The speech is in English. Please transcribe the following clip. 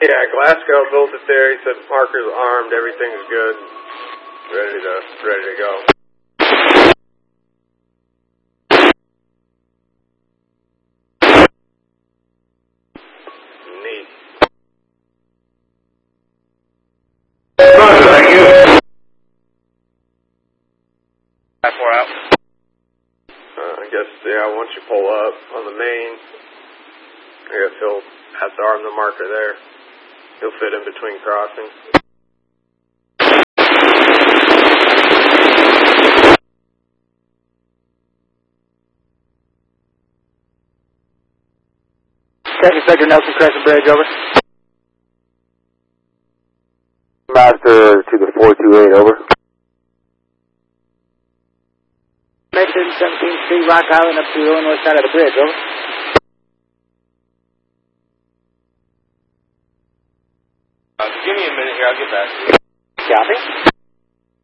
Yeah, Glasgow built it there. He said Parker's armed, everything's good, ready to go. Neat. Thank you. 5-4 out. I guess, yeah, once you pull up on the main, I guess he'll have to arm the marker there. He'll fit in between crossings. Second Sector Nelson Crescent Bridge, over. Master to the 428, over. Mason 17th Street, Rock Island, up to the Illinois side of the bridge, over. Give me a minute here, I'll get back to you. Copy.